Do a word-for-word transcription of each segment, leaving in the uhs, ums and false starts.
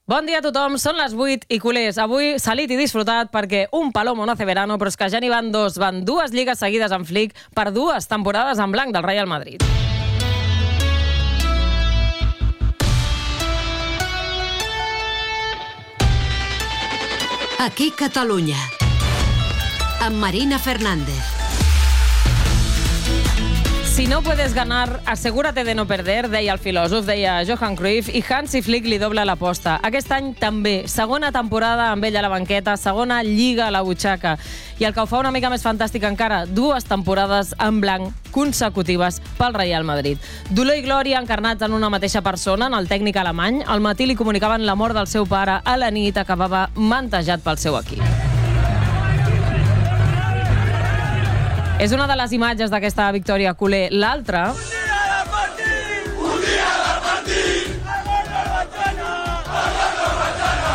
Bon dia a tothom, són les vuit i culers. Avui salit i disfrutat perquè un palomo no hace verano, però és que ja n'hi van dos. Van dues lligues seguides en flic per dues temporades en blanc del Real Madrid. Aquí Catalunya, amb Marina Fernández. Si no puedes ganar, asegúrate de no perder, deia el filòsof, deia Johan Cruyff, i Hansi Flick li dobla l'aposta. Aquest any també, segona temporada amb ell a la banqueta, segona lliga a la butxaca. I el que ho fa una mica més fantàstic encara, dues temporades en blanc consecutives pel Real Madrid. Dolor i glòria encarnats en una mateixa persona, en el tècnic alemany. Al matí li comunicaven la mort del seu pare, a la nit acabava mantejat pel seu equip. És una de les imatges d'aquesta victòria culer. L'altra... Un dia de partit! Un dia de partit! Només el Batxana! Només el Batxana!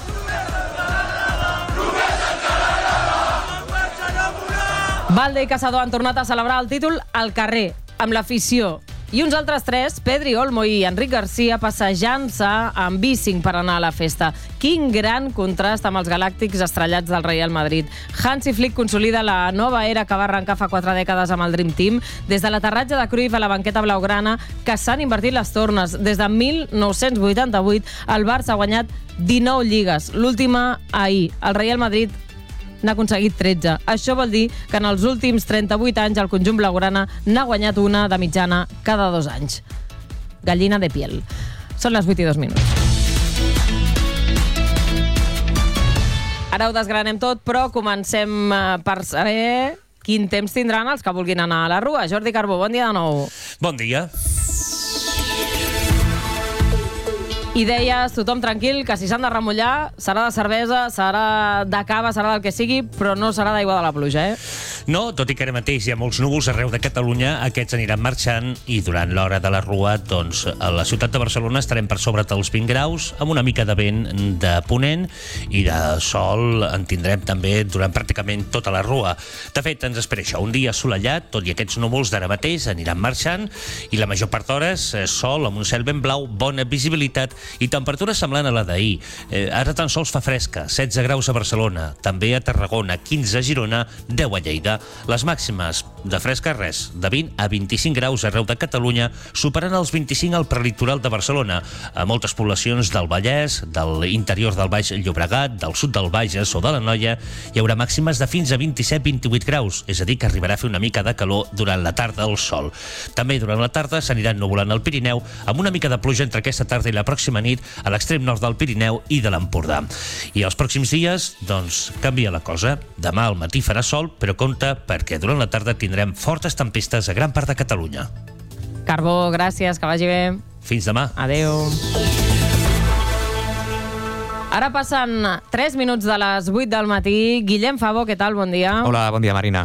Només el Batxana! Valde i Caçador han tornat a celebrar el títol al carrer, amb l'afició. I uns altres tres, Pedri, Olmo i Enric Garcia, passejant-se amb bicing per anar a la festa. Quin gran contrast amb els galàctics estrellats del Real Madrid. Hansi Flick consolida la nova era que va arrencar fa quatre dècades amb el Dream Team. Des de l'aterratge de Cruyff a la banqueta blaugrana, que s'han invertit les tornes. Des de mil nou-cents vuitanta-vuit, el Barça ha guanyat dinou lligues. L'última ahir. El Real Madrid n'ha aconseguit tretze. Això vol dir que en els últims trenta-vuit anys el conjunt blaugrana n'ha guanyat una de mitjana cada dos anys. Gallina de piel. Són les vuit i dos minuts. Ara ho desgranem tot, però comencem per saber quin temps tindran els que vulguin anar a la rua. Jordi Carbó, bon dia de nou. Bon dia. I deies, tothom tranquil, que si s'han de remullar serà de cervesa, serà de cava, serà del que sigui, però no serà d'aigua de la pluja, eh? No, tot i que ara mateix hi ha molts núvols arreu de Catalunya, aquests aniran marxant i durant l'hora de la rua, doncs, a la ciutat de Barcelona estarem per sobre dels vint graus, amb una mica de vent de ponent i de sol en tindrem també durant pràcticament tota la rua. De fet, ens espera això, un dia assolellat, tot i aquests núvols d'ara mateix aniran marxant i la major part d'hores sol amb un cel ben blau, bona visibilitat i temperatura semblant a la d'ahir. Eh, ara tan sols fa fresca, setze graus a Barcelona, també a Tarragona, quinze a Girona, deu a Lleida. Les màximes de fresca res, de vint a vint-i-cinc graus arreu de Catalunya, superant els vint-i-cinc al prelitoral de Barcelona. A moltes poblacions del Vallès, de l'interior del Baix Llobregat, del sud del Bages o de l'Anoia, hi haurà màximes de fins a vint-i-set a vint-i-vuit graus, és a dir, que arribarà a fer una mica de calor durant la tarda al sol. També durant la tarda s'aniran nuvolant al Pirineu, amb una mica de pluja entre aquesta tarda i la pròxima nit a l'extrem nord del Pirineu i de l'Empordà. I els pròxims dies, doncs, canvia la cosa. Demà al matí farà sol, però compte perquè durant la tarda tindrem fortes tempestes a gran part de Catalunya. Carbó, gràcies, que vagi bé. Fins demà. Adéu. Ara passen tres minuts de les vuit del matí. Guillem Favo, què tal? Bon dia. Hola, bon dia, Marina.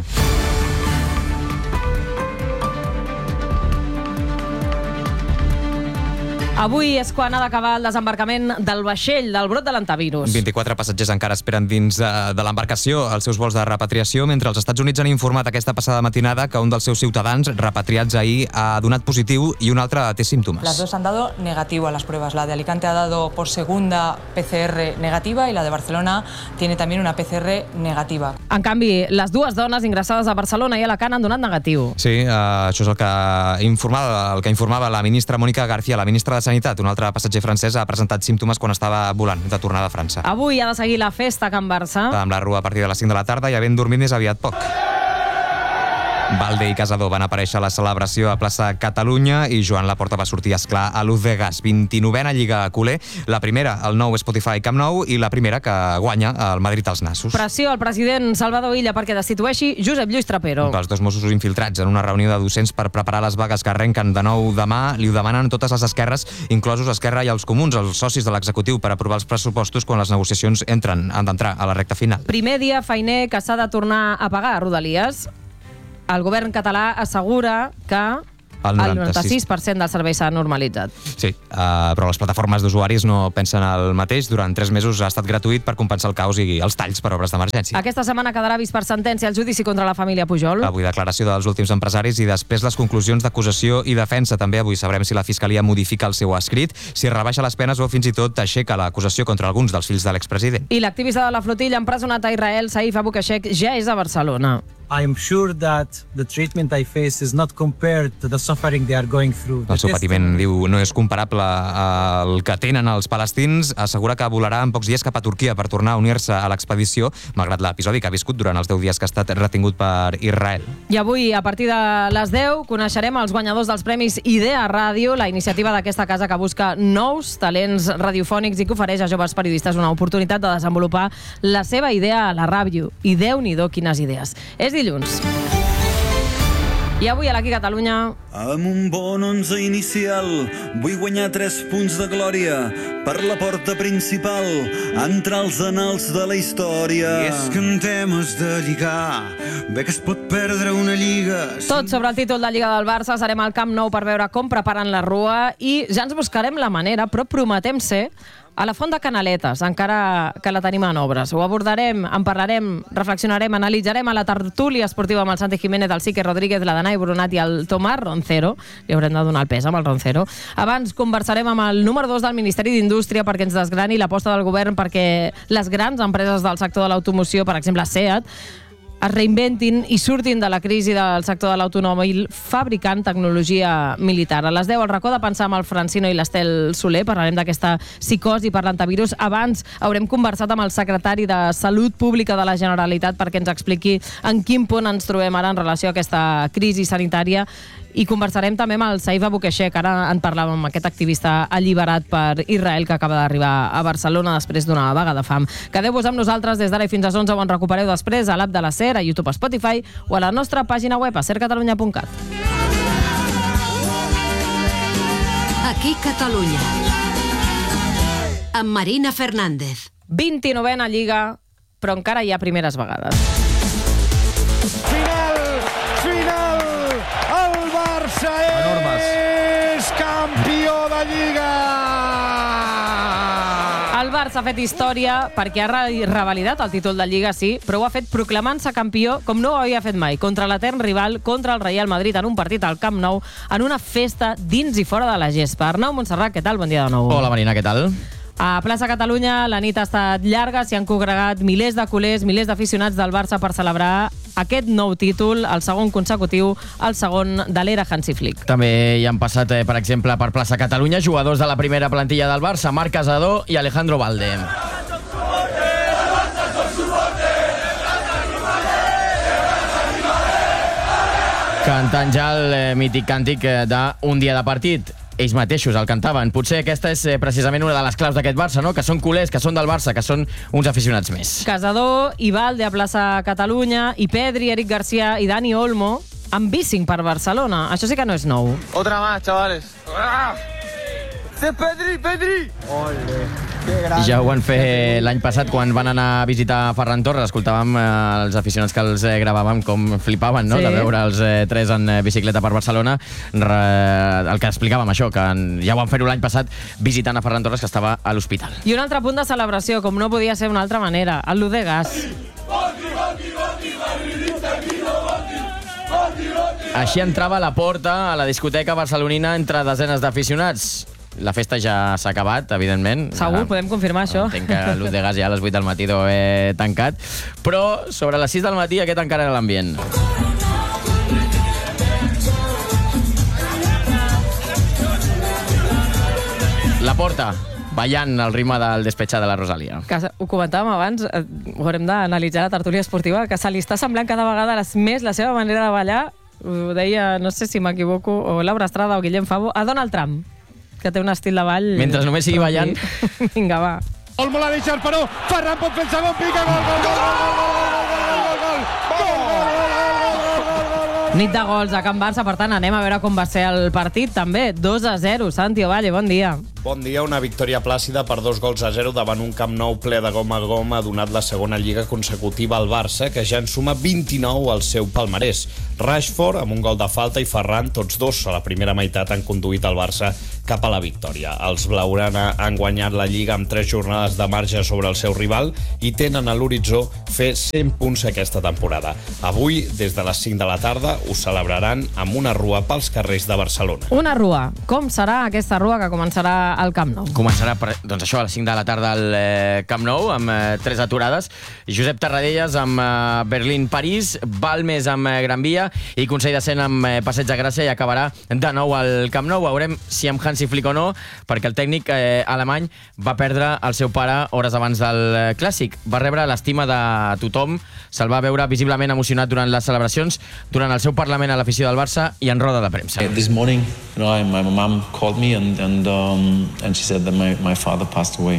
Avui és quan ha d'acabar el desembarcament del vaixell del brot de l'antivirus. vint-i-quatre passatgers encara esperen dins de, de l'embarcació els seus vols de repatriació, mentre els Estats Units han informat aquesta passada matinada que un dels seus ciutadans repatriats ahir ha donat positiu i un altre té símptomes. Las dos han dado negativo a las pruebas. La de Alicante ha dado por segunda P C R negativa y la de Barcelona tiene también una P C R negativa. En canvi, les dues dones ingressades a Barcelona i Alacant han donat negatiu. Sí, uh, això és el que informava, el que informava la ministra Mònica García, la ministra de Sanitat. Un altre passatger francès ha presentat símptomes quan estava volant de tornada a França. Avui ha de seguir la festa a Can Barça. Amb la rua a partir de les cinc de la tarda i havent dormit més aviat poc. Valde i Caçador van aparèixer a la celebració a plaça Catalunya i Joan Laporta va sortir, esclar, a Luz de Gas. vint-i-novena Lliga culer, la primera al nou Spotify Camp Nou i la primera que guanya el Madrid als nassos. Pressió al president Salvador Illa perquè destitueixi Josep Lluís Trapero. Els dos Mossos infiltrats en una reunió de docents per preparar les vagues que arrenquen de nou demà li ho demanen totes les esquerres, inclosos Esquerra i els comuns, els socis de l'executiu, per aprovar els pressupostos quan les negociacions entren, han d'entrar a la recta final. Primer dia feiner que s'ha de tornar a pagar a Rodalies. El govern català assegura que El noranta-sis per cent del servei s'ha normalitzat. Sí, uh, però les plataformes d'usuaris no pensen el mateix. Durant tres mesos ha estat gratuït per compensar el caos i els talls per obres d'emergència. Aquesta setmana quedarà vist per sentència el judici contra la família Pujol. Avui declaració dels últims empresaris i després les conclusions d'acusació i defensa. També avui sabrem si la Fiscalia modifica el seu escrit, si rebaixa les penes o fins i tot aixeca l'acusació contra alguns dels fills de l'expresident. I l'activista de la flotilla empresonat a Israel, Saif Abu Kashek, ja és a Barcelona. I'm sure that the treatment I face is not compared to the suffering they are going through. El seu patiment, diu, no és comparable al que tenen els palestins. Assegura que volarà en pocs dies cap a Turquia per tornar a unir-se a l'expedició, malgrat l'episodi que ha viscut durant els deu dies que ha estat retingut per Israel. I avui, a partir de les deu, coneixerem els guanyadors dels Premis Idea Ràdio, la iniciativa d'aquesta casa que busca nous talents radiofònics i que ofereix a joves periodistes una oportunitat de desenvolupar la seva idea a la ràdio. I Déu-n'hi-do quines idees. És dilluns. I avui a l'Aquí Catalunya... Amb un bon onze inicial vull guanyar tres punts de glòria per la porta principal, entrar als anals de la història. I és que en temes de lligar, bé que es pot perdre una lliga... Tot sobre el títol de Lliga del Barça. Serem al Camp Nou per veure com preparen la rua i ja ens buscarem la manera, però prometem ser a la Font de Canaletes, encara que la tenim en obres. Ho abordarem, en parlarem, reflexionarem, analitzarem a la tertúlia esportiva amb el Santi Jiménez, el Sique Rodríguez, la Danai Brunat i el Tomàs Roncero. Li haurem de donar el pes amb el Roncero. Abans conversarem amb el número dos del Ministeri d'Indústria perquè ens desgrani l'aposta del govern perquè les grans empreses del sector de l'automoció, per exemple SEAT, es reinventin i surtin de la crisi del sector de l'automòbil fabricant tecnologia militar. A les deu, el racó de pensar amb el Francino i l'Estel Soler. Parlarem d'aquesta psicosi per l'antivirus. Abans haurem conversat amb el secretari de Salut Pública de la Generalitat perquè ens expliqui en quin punt ens trobem ara en relació a aquesta crisi sanitària. I conversarem també amb el Saif Abu Kashek, ara en parlàvem amb aquest activista alliberat per Israel que acaba d'arribar a Barcelona després d'una vaga de fam. Quedeu-vos amb nosaltres des d'ara i fins a les onze, o en recupereu després a l'app de la SER, a YouTube, a Spotify o a la nostra pàgina web a ser catalunya punt cat. Aquí Catalunya. Amb Marina Fernández. vint-i-novena Lliga, però encara hi ha primeres vegades. Final! Final! El Barça és campió de Lliga! El Barça ha fet història perquè ha revalidat el títol de Lliga, sí, però ho ha fet proclamant-se campió com no ho havia fet mai, contra l'etern rival, contra el Real Madrid, en un partit al Camp Nou, en una festa dins i fora de la gespa. Arnau Montserrat, què tal? Bon dia de nou. Hola, Marina, què tal? A Plaça Catalunya la nit ha estat llarga, s'hi han congregat milers de culers, milers d'aficionats del Barça per celebrar aquest nou títol, el segon consecutiu, el segon de l'era Hansi Flick. També hi han passat, eh, per exemple, per Plaça Catalunya, jugadors de la primera plantilla del Barça, Marc Casadó i Alejandro Valde. Cantant ja el eh, mític càntic eh, d'un dia de partit. Ells mateixos el cantaven. Potser aquesta és eh, precisament una de les claus d'aquest Barça, no? Que són culers, que són del Barça, que són uns aficionats més. Casadó i Valde a Plaça Catalunya, i Pedri, Eric García i Dani Olmo amb bicing per Barcelona. Això sí que no és nou. Otra más, chavales. ¡Ah! ¡Sí, Pedri, Pedri! Ole, que gran. Ja ho van fer l'any passat quan van anar a visitar Ferran Torres. Escoltàvem eh, els aficionats que els eh, gravàvem com flipaven, no? Sí. De veure els eh, tres en eh, bicicleta per Barcelona. Re, el que explicàvem, això, que en, ja ho van fer l'any passat visitant a Ferran Torres, que estava a l'hospital. I un altre punt de celebració, com no podia ser d'una altra manera, el Ludegas. Així entrava a la porta a la discoteca barcelonina entre desenes d'aficionats. La festa ja s'ha acabat, evidentment. Segur, podem confirmar això. Entenc que l'U de Gas ja a les vuit del matí deu haver tancat, però sobre les sis del matí aquest encara era l'ambient. La Porta, ballant al ritme del Despetxa de la Rosalia. Que ho comentàvem abans, ho haurem d'analitzar a la tertúlia esportiva, que se li està semblant cada vegada més la seva manera de ballar. Ho deia, no sé si m'equivoco, o Laura Estrada o Guillem Favo, a Donald Trump, que té un estil de ball... Mentre només sigui ballant. Vinga, va. Olmo l'ha deixat, però Ferran pot fer el segon, pica, gol, gol, gol, gol, gol, Nit de gols a Can Barça, per tant, anem a veure com va ser el partit, també. dos a zero, Santi Ovalle, bon dia. Bon dia, una victòria plàcida per dos gols a zero davant un Camp Nou ple de gom a gom ha donat la segona lliga consecutiva al Barça, que ja en suma vint-i-nou al seu palmarès. Rashford, amb un gol de falta, i Ferran, tots dos a la primera meitat, han conduït el Barça cap a la victòria. Els blaugrana han guanyat la Lliga amb tres jornades de marge sobre el seu rival i tenen a l'horitzó fer cent punts aquesta temporada. Avui, des de les cinc de la tarda, ho celebraran amb una rua pels carrers de Barcelona. Una rua. Com serà aquesta rua que començarà al Camp Nou? Començarà, per, doncs això, a les cinc de la tarda al eh, Camp Nou, amb eh, tres aturades. Josep Tarradellas amb eh, Berlín-París, Balmes amb eh, Gran Via i Consell de Cent amb eh, Passeig de Gràcia, i acabarà de nou al Camp Nou. Veurem si amb Hansi Flick o no, perquè el tècnic eh, alemany va perdre el seu pare hores abans del eh, Clàssic. Va rebre l'estima de tothom, se'l va veure visiblement emocionat durant les celebracions, durant el seu parlament a l'afició del Barça i en roda de premsa. This morning, you know, I, my mom called me and and um, and she said that my my father passed away.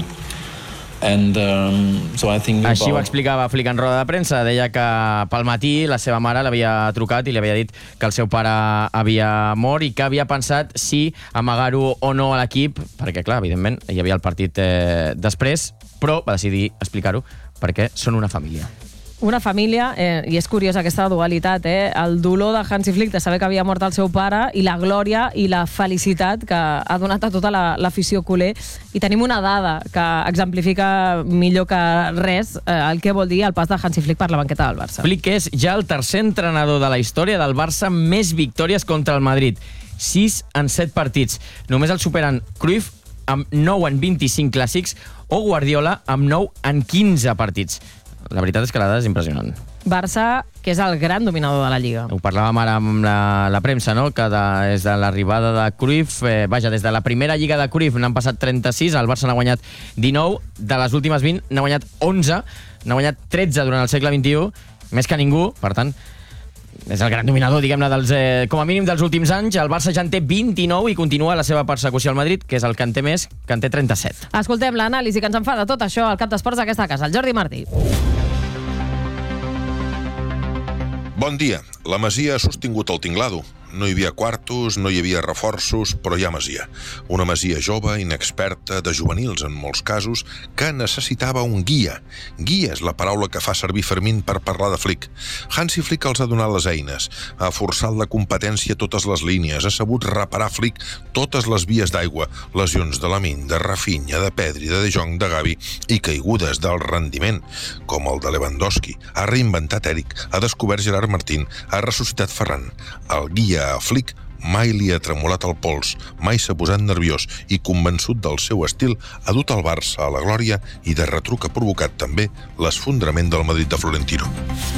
And, um, so I think Així about... ho explicava Flick en roda de premsa. Deia que pel matí la seva mare l'havia trucat i li havia dit que el seu pare havia mort i que havia pensat si amagar-ho o no a l'equip, perquè, clar, evidentment, hi havia el partit eh, després, però va decidir explicar-ho perquè són una família. Una família, eh, i és curiosa aquesta dualitat, eh? El dolor de Hansi Flick de saber que havia mort el seu pare i la glòria i la felicitat que ha donat a tota l'afició culer. I tenim una dada que exemplifica millor que res eh, el que vol dir el pas de Hansi Flick per la banqueta del Barça. Flick és ja el tercer entrenador de la història del Barça amb més victòries contra el Madrid. sis en set partits. Només el superen Cruyff amb nou en vint-i-cinc clàssics o Guardiola amb nou en quinze partits. La veritat és que la dada és impressionant. Barça, que és el gran dominador de la Lliga. Ho parlàvem ara amb la, la premsa, no? Que de, des de l'arribada de Cruyff, eh, vaja, des de la primera Lliga de Cruyff n'han passat trenta-sis, el Barça n'ha guanyat dinou, de les últimes vint n'ha guanyat onze, n'ha guanyat tretze durant el segle vint-i-u, més que ningú, per tant, és el gran dominador, diguem-ne, dels, eh, com a mínim dels últims anys. El Barça ja en té vint-i-nou i continua la seva persecució al Madrid, que és el que en té més, que en té trenta-set. Escoltem l'anàlisi que ens en fa de tot això al cap d'esports d'aquesta casa, el Jordi Martí. Bon dia. La Masia ha sostingut el tinglado. No hi havia quartos, no hi havia reforços, però hi ha Masia. Una Masia jove, inexperta, de juvenils en molts casos, que necessitava un guia. Guia és la paraula que fa servir Fermín per parlar de Flick. Hansi Flick els ha donat les eines, ha forçat la competència a totes les línies, ha sabut reparar Flick totes les vies d'aigua, lesions de Lamine, de Rafinha, de Pedri, de De Jong, de Gavi i caigudes del rendiment, com el de Lewandowski. Ha reinventat Eric, ha descobert Gerard Martín, ha ressuscitat Ferran. El guia a Flick mai li ha tremolat el pols, mai s'ha posat nerviós i, convençut del seu estil, ha dut el Barça a la glòria i de retruc ha provocat també l'esfondrament del Madrid de Florentino.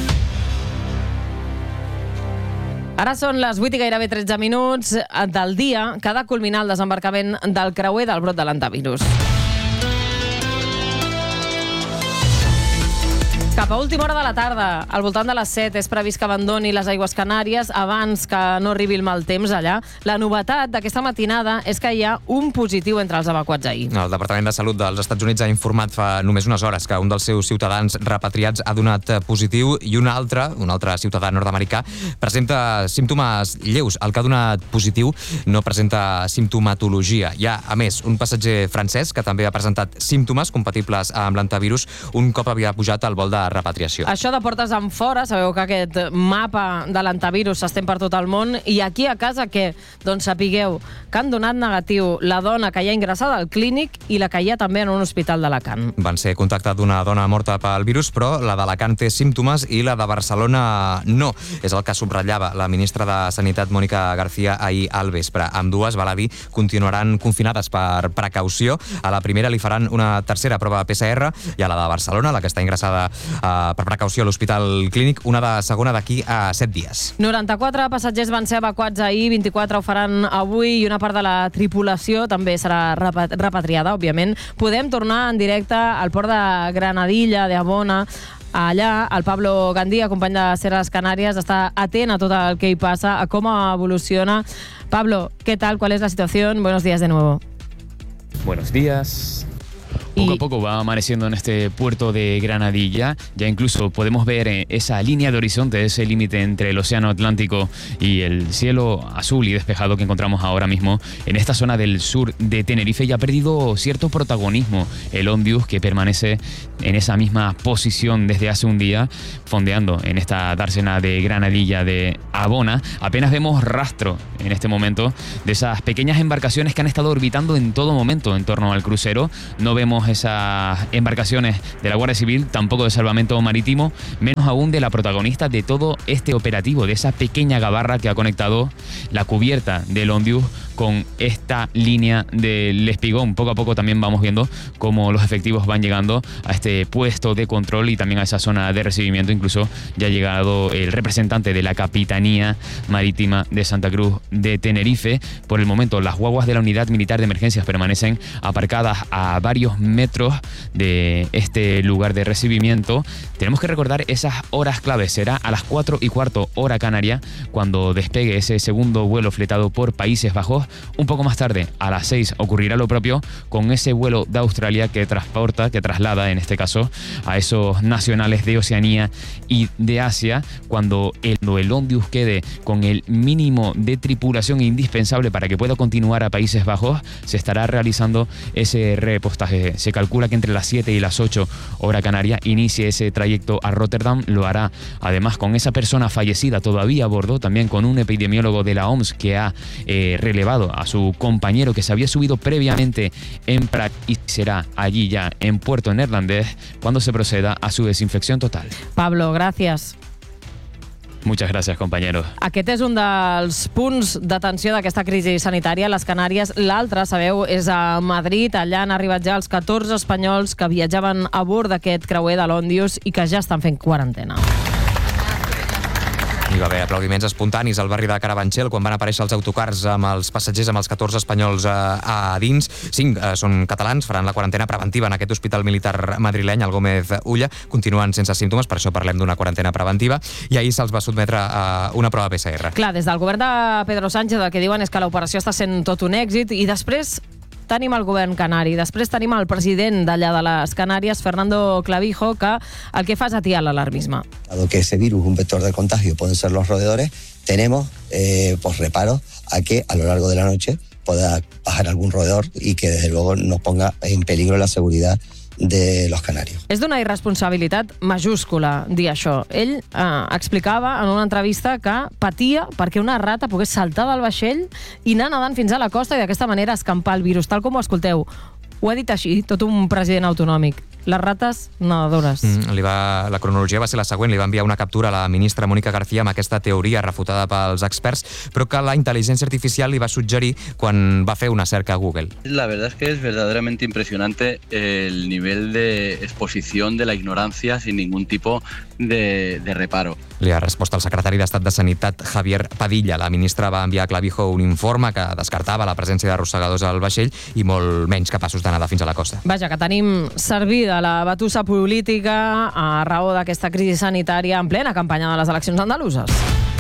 Ara són les vuit i gairebé tretze minuts del dia que ha de culminar el desembarcament del creuer del brot de l'antivirus. Cap a última hora de la tarda, al voltant de les set, és previst que abandoni les aigües Canàries abans que no arribi el mal temps allà. La novetat d'aquesta matinada és que hi ha un positiu entre els evacuats ahir. El Departament de Salut dels Estats Units ha informat fa només unes hores que un dels seus ciutadans repatriats ha donat positiu i un altre, un altre ciutadà nord-americà, presenta símptomes lleus. El que ha donat positiu no presenta simptomatologia. Hi ha, a més, un passatger francès que també ha presentat símptomes compatibles amb l'antivirus un cop havia pujat al vol de repatriació. Això de portes en fora, sabeu que aquest mapa de l'antivirus s'estén per tot el món, i aquí a casa què? Doncs sapigueu que han donat negatiu la dona que hi ha ingressada al clínic i la que hi ha també en un hospital d'Alacant. Van ser contactat d'una dona morta pel virus, però la d'Alacant té símptomes i la de Barcelona no. És el que subratllava la ministra de Sanitat, Mònica García, ahir al vespre. Ambdues, val a dir, continuaran confinades per precaució. A la primera li faran una tercera prova P C R i a la de Barcelona, la que està ingressada Uh, per precaució a l'Hospital Clínic, una de segona d'aquí a set dies. noranta-quatre passatgers van ser evacuats ahir, vint-i-quatre ho faran avui i una part de la tripulació també serà repatriada, òbviament. Podem tornar en directe al port de Granadilla, de Abona. Allà, el Pablo Gandía, company de Ser a les Canàries, està atent a tot el que hi passa, a com evoluciona. Pablo, ¿qué tal? ¿Cuál es la situación? Buenos días de nuevo. Buenos días. Poco a poco va amaneciendo en este puerto de Granadilla. Ya incluso podemos ver esa línea de horizonte, ese límite entre el océano Atlántico y el cielo azul y despejado que encontramos ahora mismo en esta zona del sur de Tenerife. Ya ha perdido cierto protagonismo el Ondius, que permanece en esa misma posición desde hace un día, fondeando en esta dársena de Granadilla de Abona. Apenas vemos rastro en este momento de esas pequeñas embarcaciones que han estado orbitando en todo momento en torno al crucero. No vemos esas embarcaciones de la Guardia Civil, tampoco de Salvamento Marítimo, menos aún de la protagonista de todo este operativo, de esa pequeña gabarra que ha conectado la cubierta del Ondius con esta línea del espigón. Poco a poco también vamos viendo cómo los efectivos van llegando a este puesto de control y también a esa zona de recibimiento. Incluso ya ha llegado el representante de la Capitanía Marítima de Santa Cruz de Tenerife. Por el momento, las guaguas de la Unidad Militar de Emergencias permanecen aparcadas a varios metros de este lugar de recibimiento. Tenemos que recordar esas horas claves. Será a las cuatro y cuarto hora canaria cuando despegue ese segundo vuelo fletado por Países Bajos. Un poco más tarde, a las seis, ocurrirá lo propio con ese vuelo de Australia que transporta, que traslada en este caso a esos nacionales de Oceanía y de Asia. Cuando el, el Ondius quede con el mínimo de tripulación indispensable para que pueda continuar a Países Bajos, se estará realizando ese repostaje. Se calcula que entre las siete y las ocho hora canaria inicie ese trayecto a Rotterdam. Lo hará además con esa persona fallecida todavía a bordo, también con un epidemiólogo de la O M S que ha eh, relevado a su compañero que se había subido previamente en Praga, y será allí ya en Puerto Neerlandés cuando se proceda a su desinfección total. Pablo, gràcies. Muchas gracias, compañeros. Aquest és un dels punts d'atenció d'aquesta crisi sanitària a les Canàries. L'altre, sabeu, és a Madrid. Allà han arribat ja els catorze espanyols que viatjaven a bord d'aquest creuer de l'Ondius i que ja estan fent quarantena. Hi va haver aplaudiments espontanis al barri de Carabanchel quan van aparèixer els autocars amb els passatgers, amb els catorze espanyols a, a dins. Cinc eh, són catalans, faran la quarantena preventiva en aquest hospital militar madrileny, el Gómez Ulla. Continuen sense símptomes, per això parlem d'una quarantena preventiva. I ahir se'ls va sotmetre a una prova P C R. Clar, des del govern de Pedro Sánchez el que diuen és que l'operació està sent tot un èxit, i després tenim el govern canari, després tenim el president d'allà de les Canàries, Fernando Clavijo, que el que fa és atiar l'alarmisme. Dado que ese virus, un vector de contagio, pueden ser los roedores, tenemos eh, pues reparo a que a lo largo de la noche pueda bajar algún roedor y que desde luego nos ponga en peligro la seguridad de los canarios. És d'una irresponsabilitat majúscula dir això. Ell eh, explicava en una entrevista que patia perquè una rata pogués saltar del vaixell i anar nedant fins a la costa i d'aquesta manera escampar el virus, tal com ho escolteu. Ho ha dit així, tot un president autonòmic. Les rates nedadores. Mm, li va, la cronologia va ser la següent. Li va enviar una captura a la ministra Mónica García amb aquesta teoria refutada pels experts, però que la intel·ligència artificial li va suggerir quan va fer una cerca a Google. La verdad es que es verdaderamente impresionante el nivel de exposición de la ignorancia sin ningún tipo de, de reparo. Li ha respost el secretari d'Estat de Sanitat, Javier Padilla. La ministra va enviar a Clavijo un informe que descartava la presència d'arrossegadors al vaixell i molt menys capaços de nedar fins a la costa. Vaja, que tenim servida la batussa política a raó d'aquesta crisi sanitària en plena campanya de les eleccions andaluses.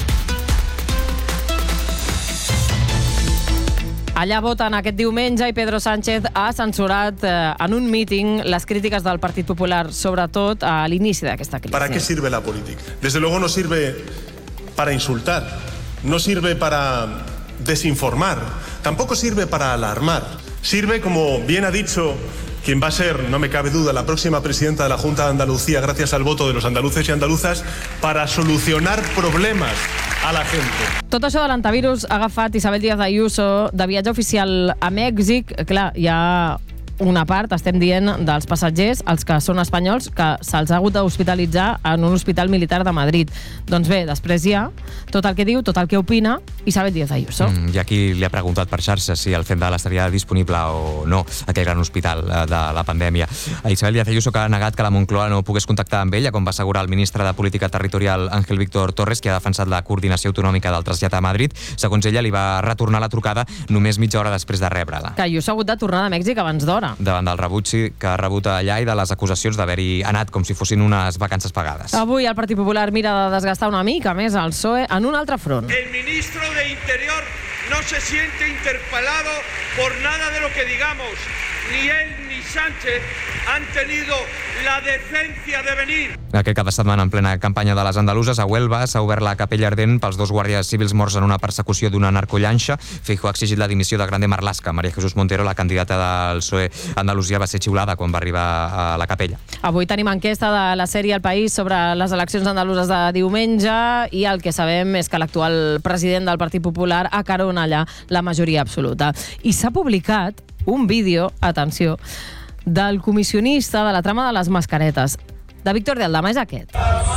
Allà voten aquest diumenge i Pedro Sánchez ha censurat eh, en un míting les crítiques del Partit Popular, sobretot a l'inici d'aquesta crisi. ¿Para qué sirve la política? Desde luego no sirve para insultar, no sirve para desinformar, tampoco sirve para alarmar. Sirve, como bien ha dicho quien va a ser, no me cabe duda, la próxima presidenta de la Junta de Andalucía, gracias al voto de los andaluces y andaluzas, para solucionar problemas a la gente. Tot això de l'antivirus ha agafat Isabel Díaz Ayuso de viatge oficial a Mèxic. Clar, hi ha una part, estem dient, dels passatgers, els que són espanyols, que se'ls ha hagut d'hospitalitzar en un hospital militar de Madrid. Doncs bé, després hi ha tot el que diu, tot el que opina Isabel Díaz Ayuso. Mm, I aquí li ha preguntat per xarxa si el Zendal estaria disponible o no, aquell gran hospital de la pandèmia. A Isabel Díaz Ayuso, que ha negat que la Moncloa no pogués contactar amb ella, com va assegurar el ministre de Política Territorial Ángel Víctor Torres, que ha defensat la coordinació autonòmica del trasllat a Madrid. Segons ella, li va retornar la trucada només mitja hora després de rebre-la. Que Ayuso ha hagut de tornar de Mèxic abans d'hora. Davant del rebuig que ha rebut allà i de les acusacions d'haver-hi anat com si fossin unes vacances pagades. Avui el Partit Popular mira de desgastar una mica més el P S O E en un altre front. El ministro de Interior no se siente interpelado por nada de lo que digamos. ni él ni Sánchez han tenido la decencia de venir. Aquest cap de setmana, en plena campanya de les andaluses, a Huelva s'ha obert la capella ardent pels dos guàrdies civils morts en una persecució d'una narcollanxa. Feijóo ha exigit la dimissió de Grande Marlaska. María Jesús Montero, la candidata del P S O E Andalusia, va ser xiulada quan va arribar a la capella. Avui tenim enquesta de la sèrie El País sobre les eleccions andaluses de diumenge i el que sabem és que l'actual president del Partit Popular acarona allà la majoria absoluta. I s'ha publicat un vídeo, atenció, del comissionista de la trama de les mascaretes, de Víctor de Aldama, és aquest.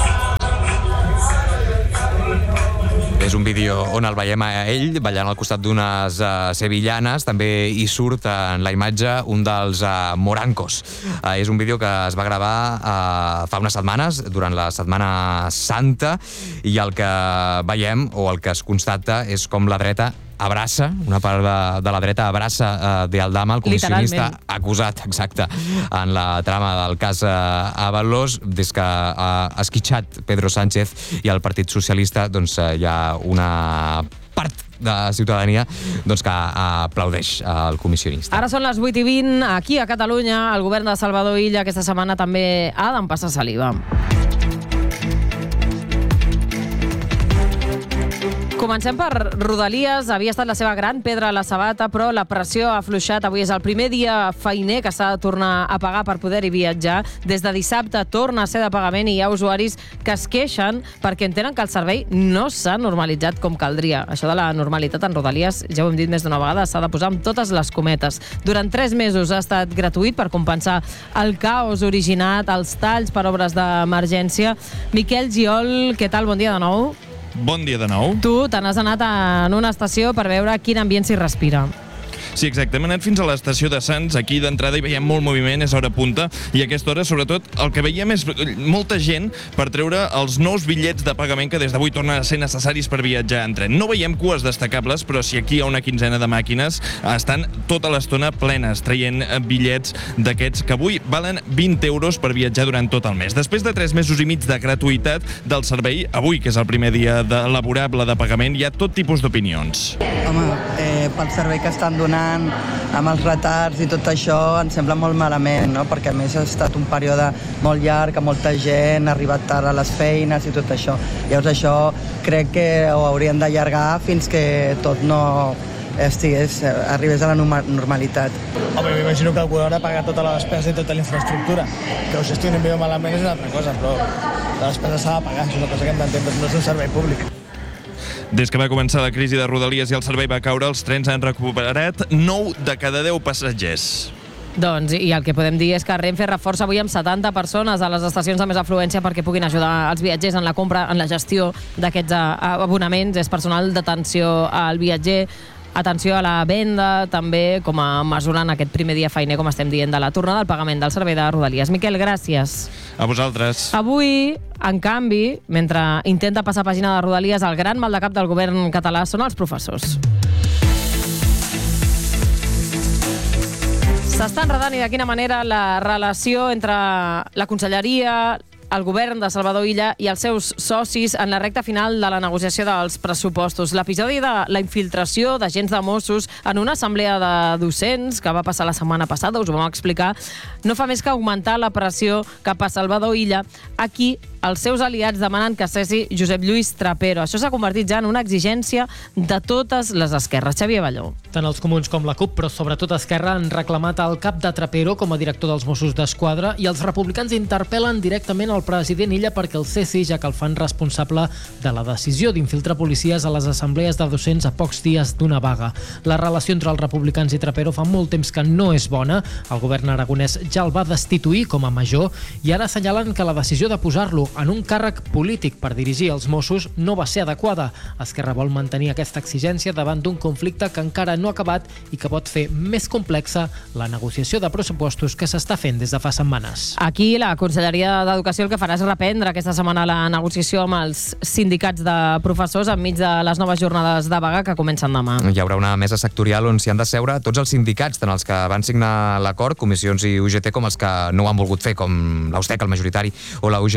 És un vídeo on el veiem a ell ballant al costat d'unes uh, sevillanes. També hi surt en la imatge un dels uh, morancos. Uh, és un vídeo que es va gravar uh, fa unes setmanes, durant la Setmana Santa, i el que veiem, o el que es constata, és com la dreta abraça, una part de, de la dreta abraça uh, de Aldama, el comissionista acusat, exacte, en la trama del cas uh, Ábalos. Des que ha uh, esquitxat Pedro Sánchez i el Partit Socialista, doncs uh, hi ha una part de la ciutadania doncs, que uh, aplaudeix el comissionista. Ara són les vuit i vint. Aquí a Catalunya, el govern de Salvador Illa aquesta setmana també ha d'empassar saliva. Comencem per Rodalies. Havia estat la seva gran pedra a la sabata, però la pressió ha afluixat. Avui és el primer dia feiner que s'ha de tornar a pagar per poder-hi viatjar. Des de dissabte torna a ser de pagament i hi ha usuaris que es queixen perquè entenen que el servei no s'ha normalitzat com caldria. Això de la normalitat en Rodalies, ja ho hem dit més d'una vegada, s'ha de posar amb totes les cometes. Durant tres mesos ha estat gratuït per compensar el caos originat, els talls per obres d'emergència. Miquel Giol, què tal? Bon dia de nou. Bon dia de nou. Tu te n'has anat en una estació per veure quin ambient s'hi respira. Sí, exacte. Hem anat fins a l'estació de Sants. Aquí d'entrada hi veiem molt moviment, és hora punta, i a aquesta hora, sobretot, el que veiem és molta gent per treure els nous bitllets de pagament que des d'avui tornen a ser necessaris per viatjar en tren. No veiem cues destacables, però si aquí hi ha una quinzena de màquines, estan tota l'estona plenes, traient bitllets d'aquests que avui valen vint euros per viatjar durant tot el mes. Després de tres mesos i mig de gratuïtat del servei, avui, que és el primer dia de laborable de pagament, hi ha tot tipus d'opinions. Home, eh, pel servei que estan donant, amb els retards i tot això, em sembla molt malament, no? Perquè a més ha estat un període molt llarg, amb molta gent, ha arribat tard a les feines i tot això. Llavors això crec que ho haurien d'allargar fins que tot no estigués, arribés a la normalitat. Home, m'imagino que algú haurà pagat tota la despesa i tota la infraestructura. Que ho gestionen bé o malament és una altra cosa, però la despesa s'ha de pagar, és una cosa que hem d'entendre, no és un servei públic. Des que va començar la crisi de Rodalies i el servei va caure, els trens han recuperat nou de cada deu passatgers. Doncs, i el que podem dir és que Renfe reforça avui amb setanta persones a les estacions de més afluència perquè puguin ajudar els viatgers en la compra, en la gestió d'aquests abonaments. És personal d'atenció al viatger, atenció a la venda, també com a mesura en aquest primer dia feiner, com estem dient, de la tornada al pagament del servei de Rodalies. Miquel, gràcies. A vosaltres. Avui, en canvi, mentre intenta passar pàgina de Rodalies, el gran maldecap del govern català són els professors. S'està enredant, i de quina manera, la relació entre la conselleria, el govern de Salvador Illa i els seus socis en la recta final de la negociació dels pressupostos. L'episodi de la infiltració d'agents de Mossos en una assemblea de docents que va passar la setmana passada, us ho vam explicar, no fa més que augmentar la pressió cap a Salvador Illa. Aquí els seus aliats demanen que cessi Josep Lluís Trapero. Això s'ha convertit ja en una exigència de totes les esquerres. Xavier Balló. Tant els comuns com la CUP, però sobretot Esquerra, han reclamat el cap de Trapero com a director dels Mossos d'Esquadra, i els republicans interpel·len directament el president Illa perquè el cessi, ja que el fan responsable de la decisió d'infiltrar policies a les assemblees de docents a pocs dies d'una vaga. La relació entre els republicans i Trapero fa molt temps que no és bona. El govern aragonès ja el va destituir com a major i ara assenyalen que la decisió de posar-lo en un càrrec polític per dirigir els Mossos no va ser adequada. Esquerra vol mantenir aquesta exigència davant d'un conflicte que encara no ha acabat i que pot fer més complexa la negociació de pressupostos que s'està fent des de fa setmanes. Aquí la Conselleria d'Educació el que farà és reprendre aquesta setmana la negociació amb els sindicats de professors enmig de les noves jornades de vaga que comencen demà. Hi haurà una mesa sectorial on s'hi han de seure tots els sindicats, tant els que van signar l'acord, comissions i U G T, com els que no ho han volgut fer, com l'Austec, el majoritari, o la U G T. Ahir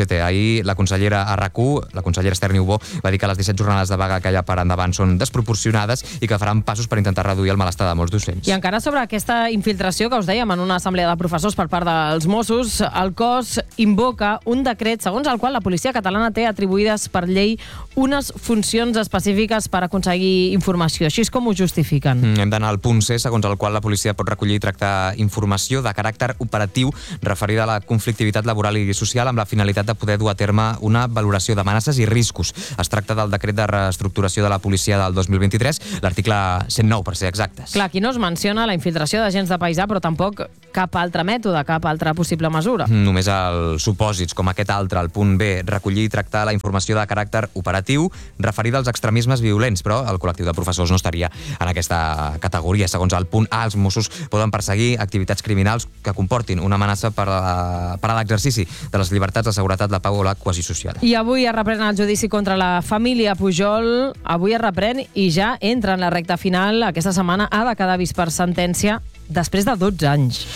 Ahir la consellera a RAC u, la consellera Esther Niubó, va dir que les disset jornades de vaga que hi ha per endavant són desproporcionades i que faran passos per intentar reduir el malestar de molts docents. I encara sobre aquesta infiltració que us dèiem en una assemblea de professors per part dels Mossos, el cos invoca un decret segons el qual la policia catalana té atribuïdes per llei unes funcions específiques per aconseguir informació. Així és com ho justifiquen. Mm, hem d'anar al punt C, segons el qual la policia pot recollir i tractar informació de caràcter operatiu referida a la conflictivitat laboral i social amb la finalitat de poder dur a terme una valoració d'amenaces i riscos. Es tracta del decret de reestructuració de la policia del dos mil vint-i-tres, l'article cent nou, per ser exactes. Clar, aquí no es menciona la infiltració d'agents de paisà, però tampoc cap altre mètode, cap altra possible mesura. Només els supòsits, com aquest altre, el punt B, recollir i tractar la informació de caràcter operatiu referida als extremismes violents, però el col·lectiu de professors no estaria en aquesta categoria. Segons el punt A, els Mossos poden perseguir activitats criminals que comportin una amenaça per a, per a l'exercici de les llibertats, la seguretat, la pau o la cohesió social. I avui es reprèn el judici contra la família Pujol. Avui es reprèn i ja entra en la recta final. Aquesta setmana ha de quedar vist per sentència després de dotze anys.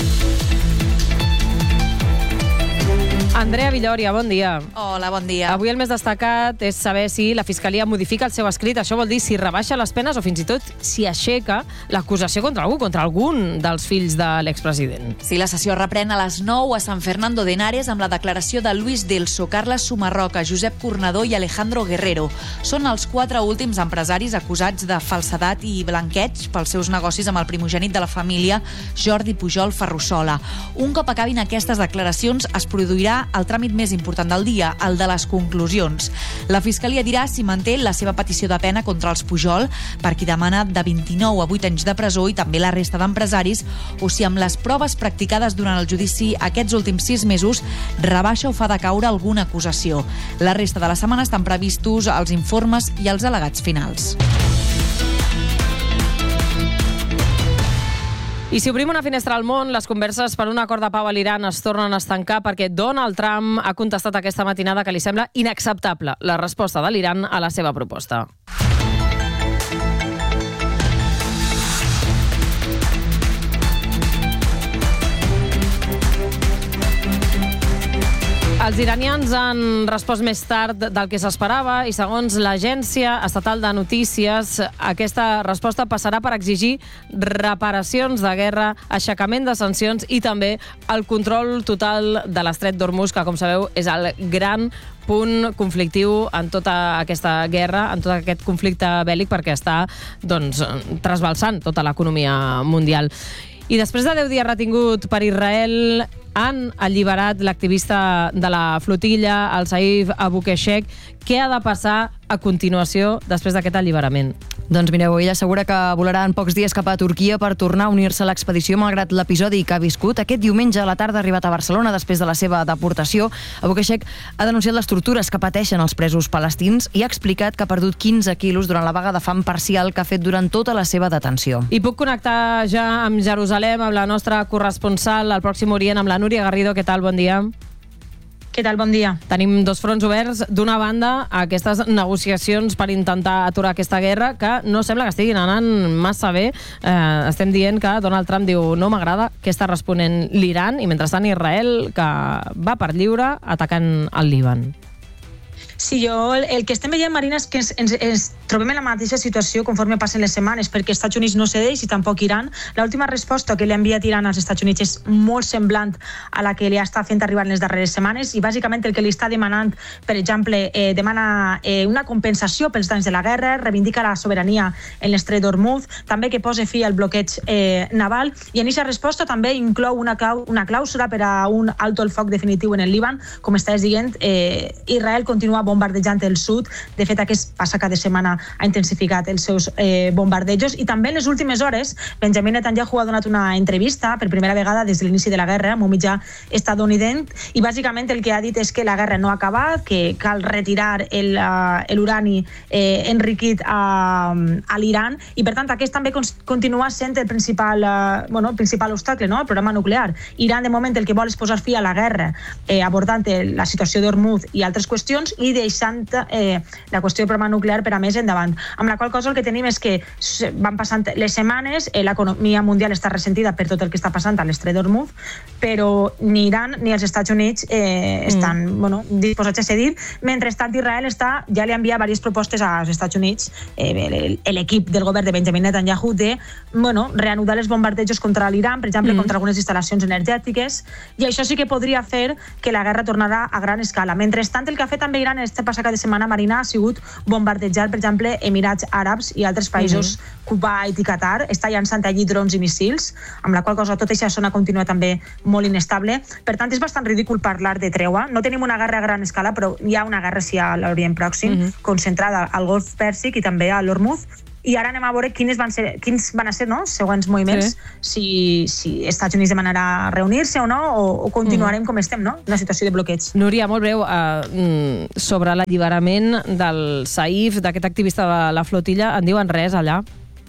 Andrea Villòria, bon dia. Hola, bon dia. Avui el més destacat és saber si la Fiscalia modifica el seu escrit. Això vol dir si rebaixa les penes o fins i tot si aixeca l'acusació contra algú, contra algun dels fills de l'expresident. Sí, la sessió reprèn a les nou a San Fernando de Henares amb la declaració de Luis Delso, Carles Sumarroca, Josep Cornador i Alejandro Guerrero. Són els quatre últims empresaris acusats de falsedat i blanqueig pels seus negocis amb el primogènit de la família, Jordi Pujol Ferrusola. Un cop acabin aquestes declaracions, es produirà el tràmit més important del dia, el de les conclusions. La Fiscalia dirà si manté la seva petició de pena contra els Pujol, per qui demana de vint-i-nou a vuit anys de presó i també la resta d'empresaris, o si amb les proves practicades durant el judici aquests últims sis mesos rebaixa o fa decaure alguna acusació. La resta de la setmana estan previstos els informes i els al·legats finals. I si obrim una finestra al món, les converses per un acord de pau a l'Iran es tornen a estancar perquè Donald Trump ha contestat aquesta matinada que li sembla inacceptable la resposta de l'Iran a la seva proposta. Els iranians han respost més tard del que s'esperava i segons l'Agència Estatal de Notícies, aquesta resposta passarà per exigir reparacions de guerra, aixecament de sancions i també el control total de l'estret d'Hormuz, que com sabeu és el gran punt conflictiu en tota aquesta guerra, en tot aquest conflicte bèl·lic, perquè està doncs, trasbalsant tota l'economia mundial. I després de deu dies retingut per Israel, han alliberat l'activista de la flotilla, el Saif Abu Keshek. Què ha de passar a continuació després d'aquest alliberament? Doncs mireu, ell assegura que volarà en pocs dies cap a Turquia per tornar a unir-se a l'expedició malgrat l'episodi que ha viscut. Aquest diumenge a la tarda ha arribat a Barcelona després de la seva deportació. Abu Keshek ha denunciat les tortures que pateixen els presos palestins i ha explicat que ha perdut quinze quilos durant la vaga de fam parcial que ha fet durant tota la seva detenció. I puc connectar ja amb Jerusalem, amb la nostra corresponsal al Pròxim Orient, amb la Núria Garrido. Què tal? Bon dia. Què tal? Bon dia. Tenim dos fronts oberts. D'una banda, aquestes negociacions per intentar aturar aquesta guerra, que no sembla que estiguin anant massa bé. Eh, estem dient que Donald Trump diu no m'agrada què està responent l'Iran i mentrestant Israel, que va per lliure atacant el Líban. Sí, jo el que estem veient, Marina, és que ens, ens, ens trobem en la mateixa situació conforme passen les setmanes, perquè els Estats Units no cedeix i tampoc Iran. L'última resposta que li ha enviat Iran als Estats Units és molt semblant a la que li està fent arribar en les darreres setmanes i bàsicament el que li està demanant, per exemple, eh, demana eh, una compensació pels danys de la guerra, reivindica la sobirania en l'estret d'Hormuz, també que posi fi al bloqueig eh, naval i en aquesta resposta també inclou una, clau, una clàusula per a un alto el foc definitiu en el Líban. Com estàs dient, eh, Israel continua bombardejant el sud. De fet, aquest passat cap de setmana ha intensificat els seus eh, bombardejos i també en les últimes hores Benjamin Netanyahu ha donat una entrevista per primera vegada des de l'inici de la guerra amb un mitjà estadounidenc i bàsicament el que ha dit és que la guerra no ha acabat, que cal retirar l'urani eh, enriquit a, a l'Iran i per tant aquest també continua sent el principal, eh, bueno, el principal obstacle, no? El programa nuclear. Iran de moment el que vol és posar fi a la guerra eh, abordant la situació d'Hormuz i altres qüestions i deixant eh, la qüestió del programa nuclear per a més endavant. Amb la qual cosa el que tenim és que van passant les setmanes, eh, l'economia mundial està ressentida per tot el que està passant a l'estret d'Hormuz, però ni Iran ni els Estats Units eh, estan mm. bueno, disposats a cedir. Mentrestant, Israel està, ja li envia diverses propostes als Estats Units, eh, l'equip del govern de Benjamin Netanyahu, de bueno, reanudar els bombardejos contra l'Iran, per exemple, mm. contra algunes instal·lacions energètiques, i això sí que podria fer que la guerra tornarà a gran escala. Mentrestant, el que ha fet també Iran aquesta passada setmana, Marina, ha sigut bombardejar, per exemple, Emirats Àrabs i altres països, mm-hmm. Kuwait i Qatar, està llançant allí drons i missils, amb la qual cosa tota aquesta zona continua també molt inestable. Per tant, és bastant ridícul parlar de treua. No tenim una guerra a gran escala, però hi ha una guerra sí a l'Orient Pròxim, mm-hmm. concentrada al Golf Pèrsic i també a l'Hormuz, i ara anem a veure quins van ser, quins van ser no, següents moviments, sí. si, si Estats Units demanarà reunir-se o no, o, o continuarem mm. com estem, no? Una situació de bloqueig. Núria, molt breu, uh, sobre l'alliberament del Saif, d'aquest activista de la flotilla, en diuen res allà?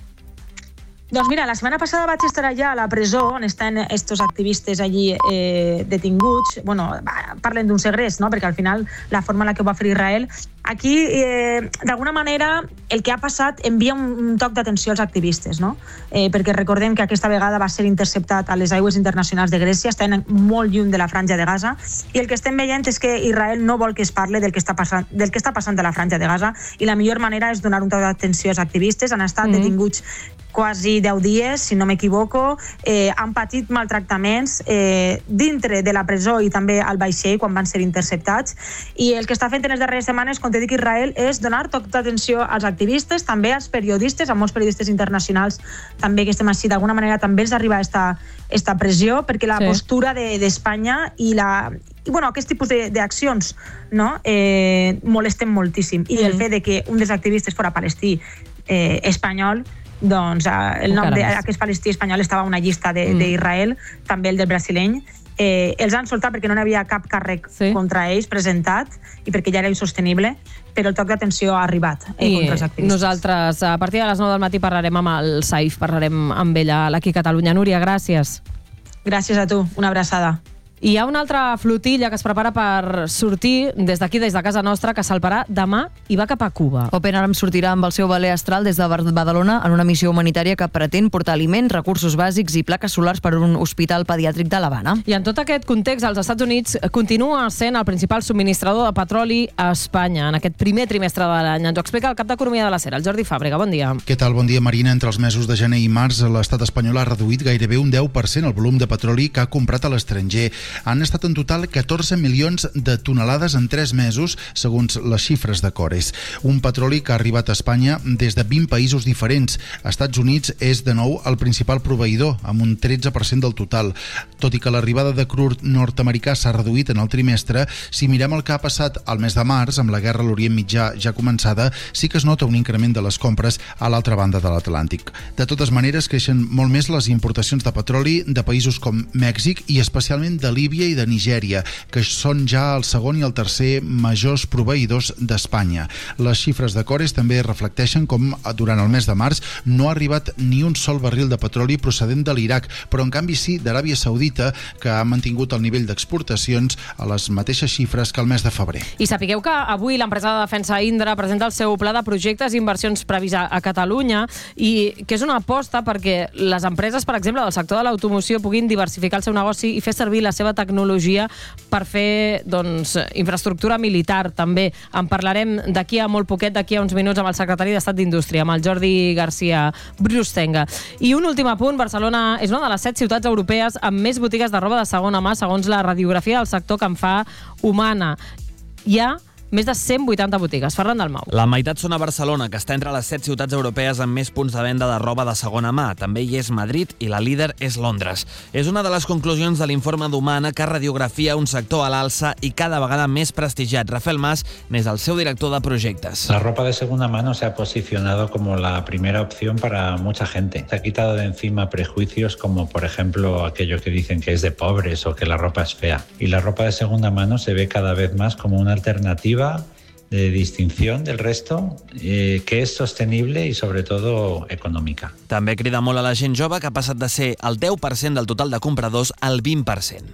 Doncs mira, la setmana passada vaig estar allà a la presó on estan estos activistes allí eh, detinguts. Bueno, parlen d'un segrest, no? Perquè al final la forma en la que ho va fer Israel. Aquí, eh, d'alguna manera, el que ha passat envia un, un toc d'atenció als activistes, no? Eh, perquè recordem que aquesta vegada va ser interceptat a les aigües internacionals de Grècia, estan molt lluny de la franja de Gaza, i el que estem veient és que Israel no vol que es parle del que està passant, del que està passant a la franja de Gaza, i la millor manera és donar un toc d'atenció als activistes. Han estat mm. detinguts quasi deu dies, si no m'equivoco, eh, han patit maltractaments eh, dintre de la presó i també al vaixell quan van ser interceptats, i el que està fent en les darreres setmanes, com te dic, Israel, és donar toc d'atenció als activistes, també als periodistes, a molts periodistes internacionals també que estem així, d'alguna manera també els arriba esta, esta pressió, perquè la sí. postura d'Espanya de, i la... I bueno, aquest tipus d'accions no? eh, molesten moltíssim, i mm. el fet de que un dels activistes fora palestí eh, espanyol, doncs el nom d'aquest palestí espanyol estava a una llista d'Israel, mm. també el del brasileny. Eh, els han soltat perquè no hi havia cap càrrec sí. contra ells presentat i perquè ja era insostenible, però el toc d'atenció ha arribat eh, contra els activistes. Nosaltres, a partir de les nou del matí, parlarem amb el Saif, parlarem amb ella aquí a Catalunya. Núria, gràcies. Gràcies a tu, una abraçada. I hi ha una altra flotilla que es prepara per sortir des d'aquí, des de casa nostra, que salparà demà i va cap a Cuba. Open Arms sortirà amb el seu veler astral des de Badalona en una missió humanitària que pretén portar aliments, recursos bàsics i plaques solars per a un hospital pediàtric de l'Havana. I en tot aquest context, els Estats Units continua sent el principal subministrador de petroli a Espanya en aquest primer trimestre de l'any. Ens ho explica el cap d'Economia de la SER, el Jordi Fàbrega. Bon dia. Què tal? Bon dia, Marina. Entre els mesos de gener i març, l'estat espanyol ha reduït gairebé un deu per cent el volum de petroli que ha comprat a l'estranger. Han estat en total catorze milions de tonelades en tres mesos, segons les xifres de Cores. Un petroli que ha arribat a Espanya des de vint països diferents. Estats Units és, de nou, el principal proveïdor, amb un tretze per cent del total. Tot i que l'arribada de cruд nord-americà s'ha reduït en el trimestre, si mirem el que ha passat al mes de març, amb la guerra a l'Orient Mitjà ja començada, sí que es nota un increment de les compres a l'altra banda de l'Atlàntic. De totes maneres, creixen molt més les importacions de petroli de països com Mèxic i especialment de Líbia i de Nigèria, que són ja el segon i el tercer majors proveïdors d'Espanya. Les xifres de Cores també reflecteixen com durant el mes de març no ha arribat ni un sol barril de petroli procedent de l'Iraq, però en canvi sí d'Aràbia Saudita, que ha mantingut el nivell d'exportacions a les mateixes xifres que el mes de febrer. I sapigueu que avui l'empresa de defensa Indra presenta el seu pla de projectes i inversions previst a Catalunya, i que és una aposta perquè les empreses, per exemple, del sector de l'automoció puguin diversificar el seu negoci i fer servir la seva tecnologia per fer doncs, infraestructura militar també. En parlarem d'aquí a molt poquet, d'aquí a uns minuts, amb el secretari d'Estat d'Indústria, amb el Jordi García Brustenga. I un últim apunt, Barcelona és una de les set ciutats europees amb més botigues de roba de segona mà, segons la radiografia del sector que en fa Humana. Hi ha més de cent vuitanta botigues. Ferran Dalmau. La meitat són a Barcelona, que està entre les set ciutats europees amb més punts de venda de roba de segona mà. També hi és Madrid i la líder és Londres. És una de les conclusions de l'informe d'Humana, que radiografia un sector a l'alça i cada vegada més prestigiat. Rafael Mas n'és el seu director de projectes. La ropa de segunda mano se ha posicionado como la primera opción para mucha gente. Se ha quitado de encima prejuicios como, por ejemplo, aquello que dicen que es de pobres o que la ropa es fea. Y la ropa de segunda mano se ve cada vez más como una alternativa de distinción del resto, eh, que és sostenible i, sobretot, econòmica. També crida molt a la gent jove, que ha passat de ser el deu per cent del total de compradors al vint per cent.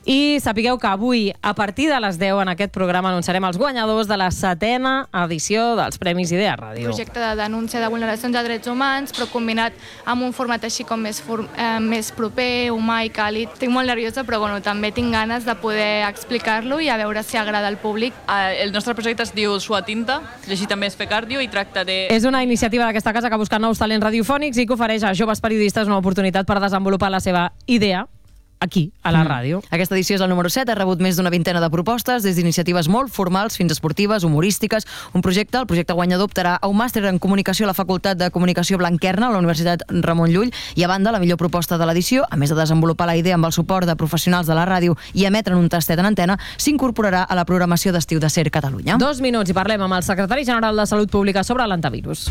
I sapigueu que avui, a partir de les deu, en aquest programa anunciarem els guanyadors de la setena edició dels Premis Idea Ràdio. Projecte de denúncia de vulneracions de drets humans, però combinat amb un format així com més, for, eh, més proper, humà i càlid. Estic molt nerviosa, però bueno, també tinc ganes de poder explicar-lo i a veure si agrada al públic. El nostre projecte es diu Sua Tinta, llegir també és fer cardio i tracta de... És una iniciativa d'aquesta casa que busca nous talents radiofònics i que ofereix a joves periodistes una oportunitat per desenvolupar la seva idea aquí, a la ràdio. Mm. Aquesta edició és el número set, ha rebut més d'una vintena de propostes, des d'iniciatives molt formals fins esportives, humorístiques. Un projecte, el projecte guanyador, optarà a un màster en comunicació a la Facultat de Comunicació Blanquerna, a la Universitat Ramon Llull, i a banda, la millor proposta de l'edició, a més de desenvolupar la idea amb el suport de professionals de la ràdio i emetre en un tastet en antena, s'incorporarà a la programació d'estiu de SER Catalunya. Dos minuts i parlem amb el secretari general de Salut Pública sobre l'antivirus.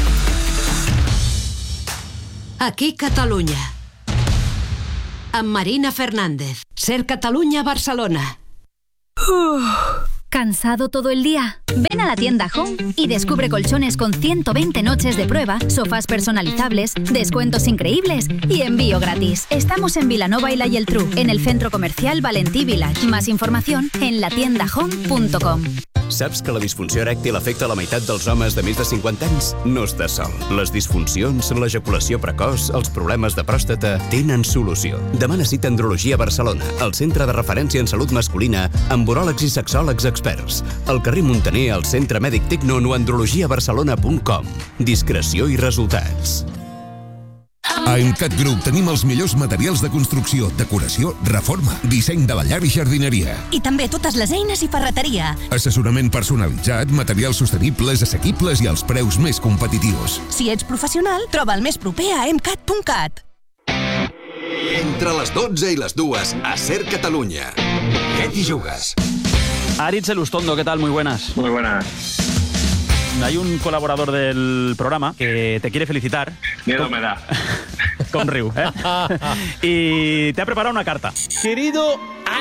Aquí Catalunya. Amb Marina Fernández. SER Catalunya, Barcelona. Uf, ¿cansado todo el día? Ven a la tienda Home y descubre colchones con ciento veinte noches de prueba, sofás personalizables, descuentos increíbles y envío gratis. Estamos en Vilanova y la Geltrú, en el centro comercial Valentí Village. Más información en la tienda home punto com. Saps que la disfunció erèctil afecta la meitat dels homes de més de cinquanta anys? No estàs sol. Les disfuncions, l'ejaculació precoç, els problemes de pròstata tenen solució. Demana cita a Andrologia Barcelona, el centre de referència en salut masculina, amb uròlegs i sexòlegs experts. Al carrer Montaner, al Centre Mèdic Tecnon o andrologia barcelona punt com. Discreció i resultats. A Emcat Group tenim els millors materials de construcció, decoració, reforma, disseny de la llar i jardineria. I també totes les eines i ferreteria. Assessorament personalitzat, materials sostenibles, assequibles i els preus més competitius. Si ets professional, troba el més proper a emcat punt cat. Entre les dotze i les dues, a SER Catalunya. Què t'hi jugues? Aritz Elustondo, ¿qué tal? Muy buenas. Muy buenas. Hay un colaborador del programa que te quiere felicitar. Miedo me da. Con Riu, ¿eh? Y te ha preparado una carta. Querido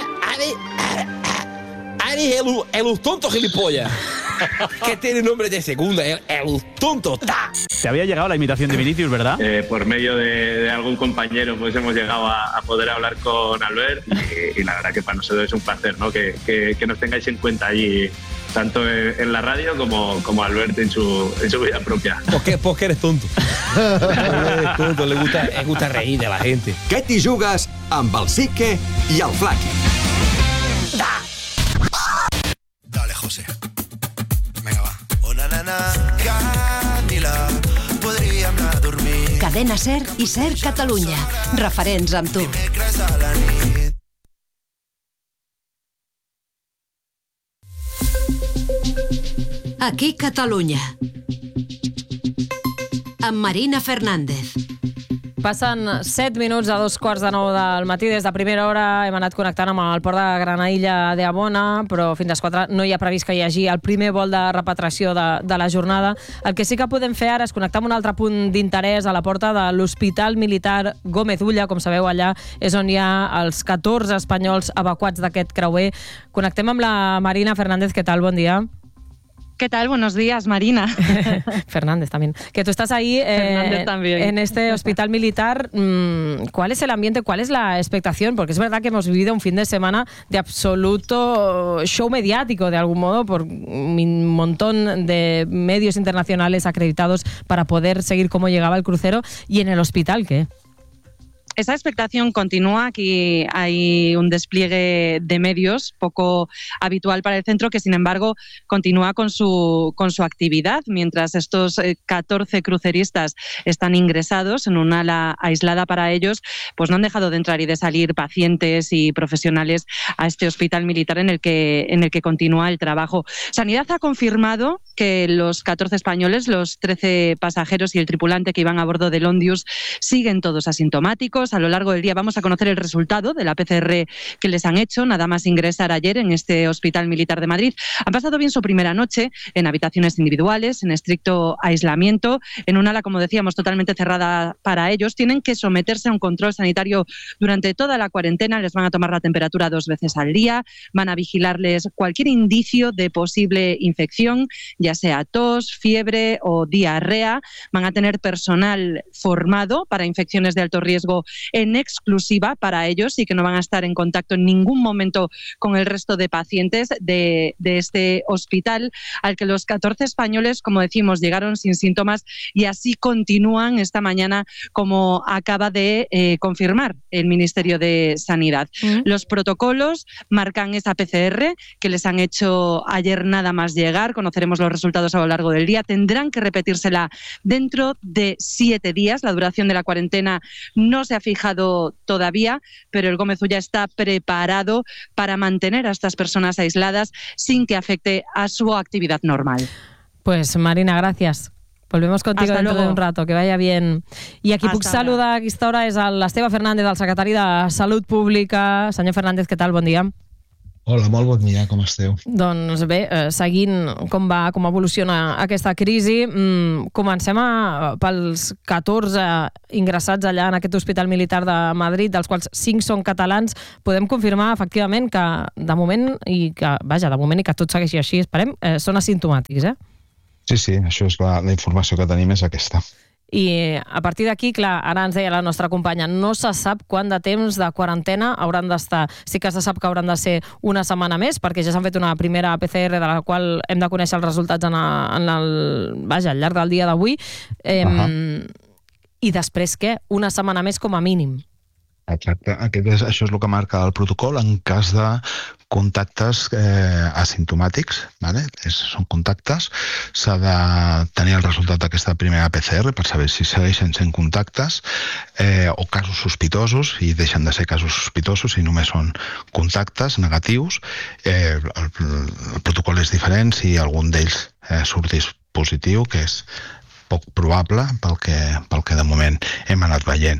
Ari Elustondo gilipollas. Que tiene nombre de segunda, Elustondo. Te había llegado la imitación de Vinicius, ¿verdad? Eh, por medio de, de algún compañero pues hemos llegado a, a poder hablar con Albert y, y la verdad que para nosotros es un placer, ¿no? Que, que, que nos tengáis en cuenta allí, tanto en, en la radio como, como Albert en su, en su vida propia. ¿Por qué? Porque eres tonto. Eres tonto, le gusta, le gusta reír de la gente. Què t'hi jugues amb el Sique i el Flaqui? Dale, José. Venga, va. Una nana, Camila, podríem anar a dormir. Cadena SER i SER Catalunya. Referents amb tu. Dimecres a la nit. Aquí Catalunya. Amb Marina Fernández. Passen set minuts a dos quarts de nou del matí. Des de primera hora hem anat connectant amb el port de Granaïlla de Abona, però fins a les quatre no hi ha previst que hi hagi el primer vol de repatriació de, de la jornada. El que sí que podem fer ara és connectar amb un altre punt d'interès a la porta de l'Hospital Militar Gómez Ulla. Com sabeu, allà és on hi ha els catorze espanyols evacuats d'aquest creuer. Connectem amb la Marina Fernández. Què tal? Bon dia. ¿Qué tal? Buenos días, Marina. Fernández también. Que tú estás ahí eh, en este hospital militar. ¿Cuál es el ambiente? ¿Cuál es la expectación? Porque es verdad que hemos vivido un fin de semana de absoluto show mediático, de algún modo, por un montón de medios internacionales acreditados para poder seguir cómo llegaba el crucero. ¿Y en el hospital qué? Esa expectación continúa. Aquí hay un despliegue de medios poco habitual para el centro, que sin embargo continúa con su, con su actividad, mientras estos catorce cruceristas están ingresados en una ala aislada para ellos. Pues no han dejado de entrar y de salir pacientes y profesionales a este hospital militar en el que, en el que continúa el trabajo. Sanidad ha confirmado que los catorce españoles, los trece pasajeros y el tripulante que iban a bordo del Ondius siguen todos asintomáticos. A lo largo del día vamos a conocer el resultado de la P C R que les han hecho, nada más ingresar ayer en este Hospital Militar de Madrid. Han pasado bien su primera noche en habitaciones individuales, en estricto aislamiento, en un ala, como decíamos, totalmente cerrada para ellos. Tienen que someterse a un control sanitario durante toda la cuarentena. Les van a tomar la temperatura dos veces al día, van a vigilarles cualquier indicio de posible infección, ya ya sea tos, fiebre o diarrea. Van a tener personal formado para infecciones de alto riesgo en exclusiva para ellos y que no van a estar en contacto en ningún momento con el resto de pacientes de, de este hospital, al que los catorce españoles, como decimos, llegaron sin síntomas y así continúan esta mañana, como acaba de eh, confirmar el Ministerio de Sanidad. Mm. Los protocolos marcan esa P C R que les han hecho ayer nada más llegar. Conoceremos los resultados a lo largo del día. Tendrán que repetírsela dentro de siete días. La duración de la cuarentena no se ha fijado todavía, pero el Gómez Ulla está preparado para mantener a estas personas aisladas sin que afecte a su actividad normal. Pues Marina, gracias. Volvemos contigo Hasta dentro luego. de un rato, que vaya bien. I a qui Hasta puc saludar a aquesta hora és l'Esteve Fernández, el secretari de Salut Pública. Senyor Fernández, què tal? Bon dia. Hola, molt bon dia, com esteu? Doncs bé, seguint com va, com evoluciona aquesta crisi, comencem a, pels catorze ingressats allà en aquest hospital militar de Madrid, dels quals cinc són catalans. Podem confirmar efectivament que de moment, i que, vaja, de moment i que tot segueixi així, esperem, eh, són asimptomàtics, eh? Sí, sí, això és la, la informació que tenim és aquesta. I a partir d'aquí, clar, ara ens deia la nostra companya, no se sap quant de temps de quarantena hauran d'estar. Sí que se sap que hauran de ser una setmana més, perquè ja s'han fet una primera P C R de la qual hem de conèixer els resultats en, a, en el, vaja, al llarg del dia d'avui. Eh, uh-huh. I després què? Una setmana més com a mínim. Exacte, Aquest és, això és el que marca el protocol en cas de contactes eh, asimptomàtics, ¿vale? És, són contactes, s'ha de tenir el resultat d'aquesta primera P C R per saber si segueixen sent contactes eh, o casos sospitosos, i deixen de ser casos sospitosos i només són contactes negatius. Eh, el, el protocol és diferent si algun d'ells eh, sortís positiu, que és poc probable pel que, pel que de moment hem anat veient.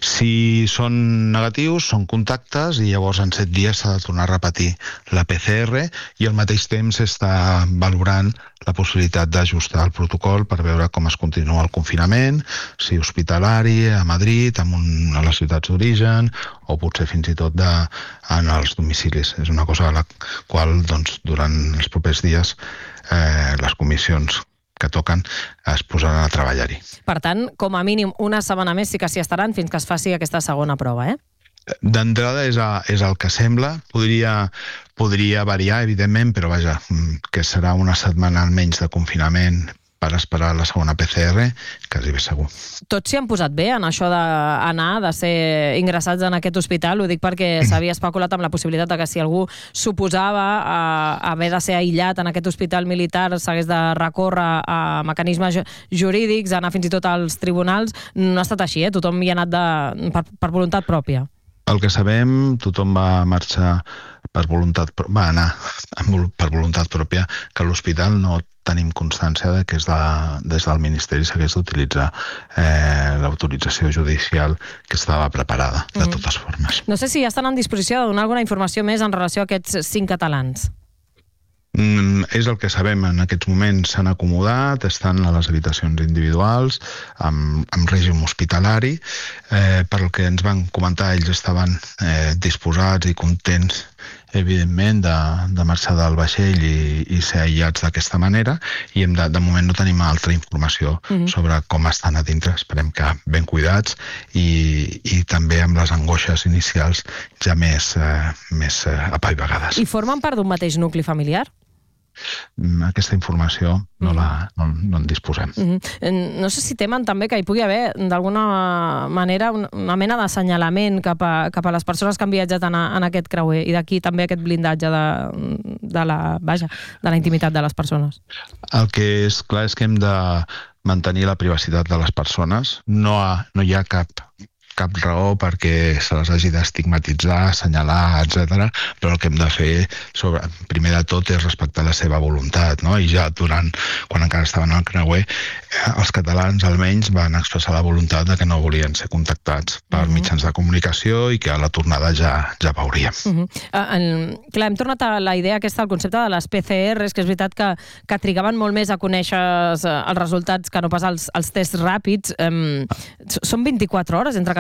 Si són negatius, són contactes, i llavors en set dies s'ha de tornar a repetir la P C R, i al mateix temps s'està valorant la possibilitat d'ajustar el protocol per veure com es continua el confinament, si hospitalari, a Madrid, en un, a les ciutats d'origen, o potser fins i tot de, en els domicilis. És una cosa a la qual doncs, durant els propers dies eh, les comissions que toquen es posaran a treballar-hi. Per tant, com a mínim una setmana més sí que s'hi estaran fins que es faci aquesta segona prova, eh? D'entrada és, a, és el que sembla. Podria, podria variar, evidentment, però vaja, que serà una setmana almenys de confinament per esperar la segona P C R, quasi bé segur. Tots s'hi han posat bé en això d'anar, de ser ingressats en aquest hospital? Ho dic perquè s'havia especulat amb la possibilitat de que si algú suposava a haver de ser aïllat en aquest hospital militar s'hagués de recórrer a mecanismes jurídics, anar fins i tot als tribunals. No ha estat així, eh? Tothom hi ha anat de, per, per voluntat pròpia. El que sabem, tothom va marxar per voluntat, va anar per voluntat pròpia, que a l'hospital no tenim constància de que és de, des del Ministeri s'hagués d'utilitzar eh, l'autorització judicial que estava preparada, de mm. totes formes. No sé si ja estan en disposició de donar alguna informació més en relació a aquests cinc catalans. Mm, és el que sabem. En aquests moments s'han acomodat, estan a les habitacions individuals, amb, amb règim hospitalari. Eh, per el que ens van comentar, ells estaven eh, disposats i contents, evidentment, de, de marxar del vaixell i, i ser aïllats d'aquesta manera, i hem de, de moment no tenim altra informació mm-hmm. sobre com estan a dintre. Esperem que ben cuidats i, i també amb les angoixes inicials ja més, eh, més eh, apaivagades. I formen part d'un mateix nucli familiar? Aquesta informació no, la, no, no en disposem. Mm-hmm. No sé si temen també que hi pugui haver d'alguna manera una mena d'assenyalament cap a, cap a les persones que han viatjat en, a, en aquest creuer, i d'aquí també aquest blindatge de, de, la, vaja, de la intimitat de les persones. El que és clar és que hem de mantenir la privacitat de les persones. No, ha, no hi ha cap cap raó perquè se les hagi d'estigmatitzar, assenyalar, etcètera. Però el que hem de fer, sobre, primer de tot, és respectar la seva voluntat, no? I ja durant, quan encara estaven al creuer, els catalans almenys van expressar la voluntat de que no volien ser contactats per uh-huh. mitjans de comunicació i que a la tornada ja, ja veuríem. Uh-huh. uh, en, clar, hem tornat a la idea aquesta, el concepte de les P C Rs, que és veritat que, que trigaven molt més a conèixer els resultats que no pas els, els tests ràpids. Um, són vint-i-quatre hores entre que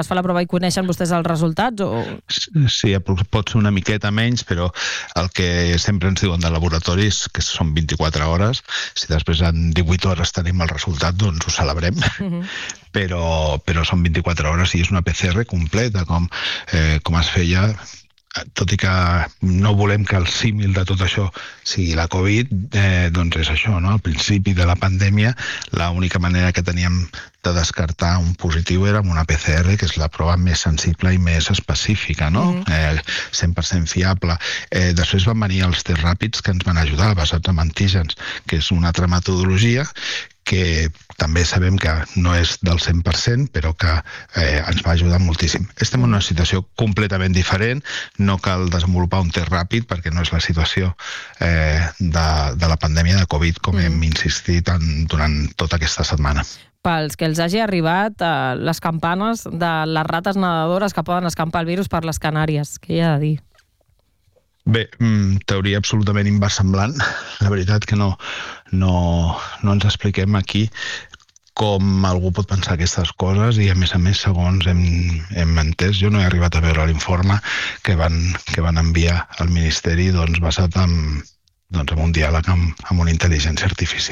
es fa la prova i coneixen vostès els resultats? O... Sí, pot ser una miqueta menys, però el que sempre ens diuen de laboratoris, que són vint-i-quatre hores, si després en divuit hores tenim el resultat, doncs ho celebrem. Uh-huh. però, però són vint-i-quatre hores i és una P C R completa, com, eh, com es feia, tot i que no volem que el símil de tot això sigui la Covid, eh, doncs és això, no? Al principi de la pandèmia, l'única manera que teníem de descartar un positiu era amb una P C R, que és la prova més sensible i més específica, no? Mm. Eh, cent per cent fiable. Eh, després van venir els tests ràpids que ens van ajudar, basats en antígens, que és una altra metodologia que també sabem que no és del cent per cent, però que eh, ens va ajudar moltíssim. Estem en una situació completament diferent, no cal desenvolupar un test ràpid perquè no és la situació eh, de, de la pandèmia de Covid, com mm. hem insistit en, durant tota aquesta setmana. Pels que els hagi arribat eh, les campanes de les rates nedadores que poden escampar el virus per les Canàries, què hi ha de dir? Bé, teoria absolutament inversemblant. La veritat que no, no, no ens expliquem aquí com algú pot pensar aquestes coses i, a més a més, segons hem, hem entès, jo no he arribat a veure l'informe que van, que van enviar al Ministeri doncs, basat en, doncs, en un diàleg amb, amb una intel·ligència artificial.